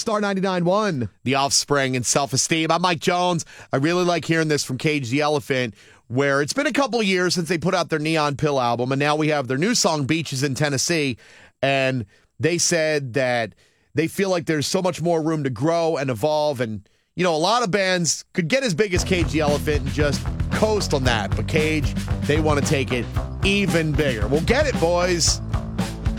Star 99.1. The Offspring and Self-Esteem. I'm Mike Jones. I really like hearing this from Cage the Elephant, where it's been a couple of years since they put out their Neon Pill album, and now we have their new song, Beaches in Tennessee, and they said that they feel like there's so much more room to grow and evolve, and, you know, a lot of bands could get as big as Cage the Elephant and just coast on that, but Cage, they want to take it even bigger. We'll get it, boys.